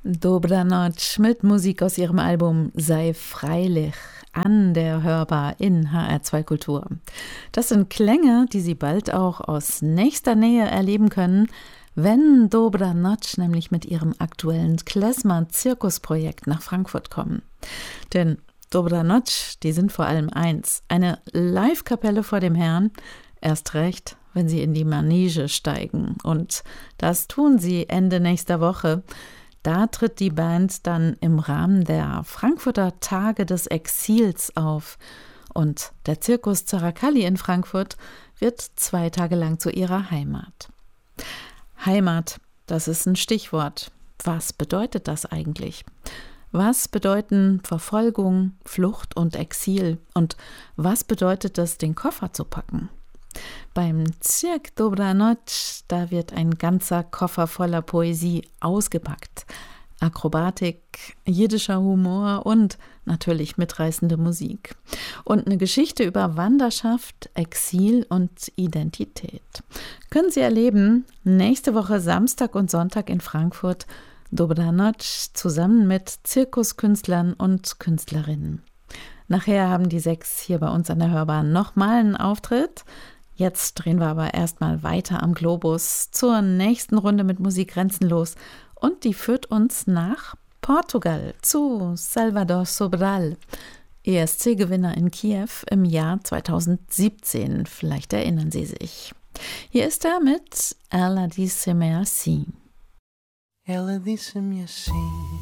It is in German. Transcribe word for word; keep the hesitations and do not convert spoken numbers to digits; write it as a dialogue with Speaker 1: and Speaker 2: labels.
Speaker 1: Dobra Noc mit Musik aus ihrem Album Sei freilich, an der hörbar in H R zwei Kultur. Das sind Klänge, die Sie bald auch aus nächster Nähe erleben können, wenn Dobra Noc nämlich mit ihrem aktuellen Klezmer-Zirkusprojekt nach Frankfurt kommen. Denn Dobra Noc, die sind vor allem eins, eine Live-Kapelle vor dem Herrn, erst recht, wenn sie in die Manege steigen. Und das tun sie Ende nächster Woche. Da tritt die Band dann im Rahmen der Frankfurter Tage des Exils auf. Und der Zirkus Zarakalli in Frankfurt wird zwei Tage lang zu ihrer Heimat. Heimat, das ist ein Stichwort. Was bedeutet das eigentlich? Was bedeuten Verfolgung, Flucht und Exil? Und was bedeutet es, den Koffer zu packen? Beim Cirque Dobra Noc, da wird ein ganzer Koffer voller Poesie ausgepackt. Akrobatik, jiddischer Humor und natürlich mitreißende Musik. Und eine Geschichte über Wanderschaft, Exil und Identität. Können Sie erleben, nächste Woche Samstag und Sonntag in Frankfurt, Dobra Noc zusammen mit Zirkuskünstlern und Künstlerinnen. Nachher haben die sechs hier bei uns an der Hörbahn nochmal einen Auftritt. Jetzt drehen wir aber erstmal weiter am Globus zur nächsten Runde mit Musik grenzenlos und die führt uns nach Portugal zu Salvador Sobral, E S C-Gewinner in Kiew im Jahr zweitausendsiebzehn. Vielleicht erinnern Sie sich. Hier ist er mit Ela disse-me assim.
Speaker 2: Ela disse-me assim: